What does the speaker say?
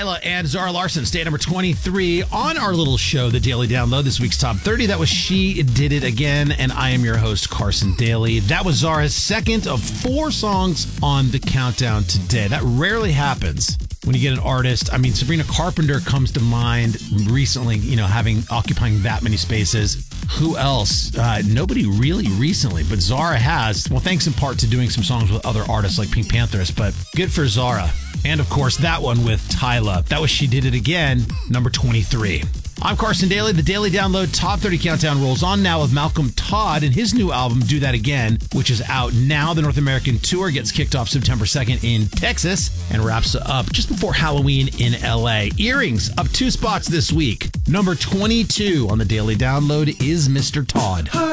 Tyla and Zara Larsson stay at number 23 on our little show, The Daily Download, this week's Top 30. That was She Did It Again, and I am your host, Carson Daly. That was Zara's second of 4 songs on the countdown today. That rarely happens when you get an artist. I mean, Sabrina Carpenter comes to mind recently, occupying that many spaces. Who else? Nobody really recently, but Zara has. Well, thanks in part to doing some songs with other artists like Pink Panthers, but good for Zara. And of course, that one with Tyla. That was She Did It Again, number 23. I'm Carson Daly. The Daily Download Top 30 Countdown rolls on now with Malcolm Todd and his new album, Do That Again, which is out now. The North American tour gets kicked off September 2nd in Texas and wraps up just before Halloween in LA. Earrings up 2 spots this week. Number 22 on the Daily Download is Mr. Todd.